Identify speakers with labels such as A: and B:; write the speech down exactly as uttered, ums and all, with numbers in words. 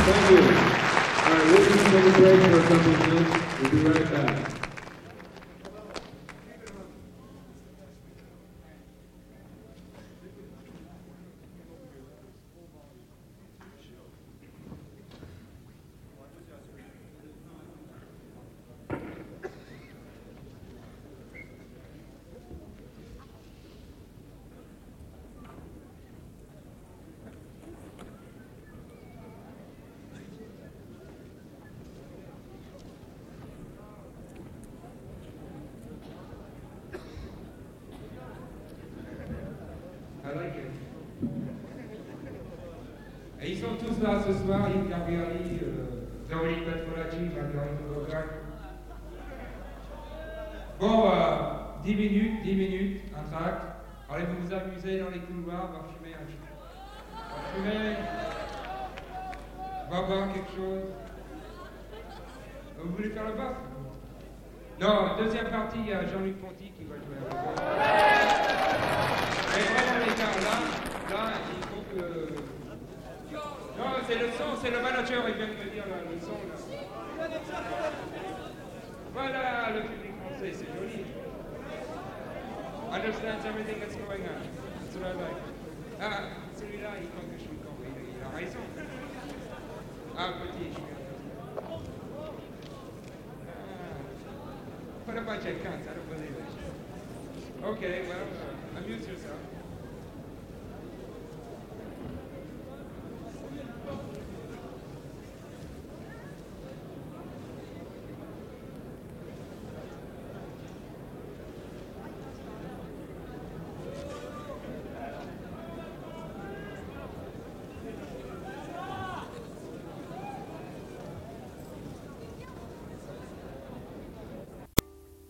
A: Thank you. All right, we'll just take a break for a couple of minutes. We'll be right back.
B: Et ils sont tous là ce soir, Yves Garbiani, euh, Véronique Petronacci, Marguerite Bogan. Bon, euh, dix minutes, dix minutes, un tract. Allez vous amuser dans les couloirs, on va fumer un petit peu. On va fumer, on va boire quelque chose. Vous voulez faire le bas? Non, deuxième partie, il y a Jean-Luc Ponty qui va jouer avec vous. Mais vraiment les gars, là, là, il faut que... Non, c'est le son, c'est le manager, il vient de me dire là, le son là. Voilà le public français, c'est joli. Understands everything that's going on. That's what I like. Ah, celui-là, il croit que je suis con, il, il a raison. Ah, petit, je suis ah. What about your cunts? I don't believe it. Okay, well, uh, amuse yourself.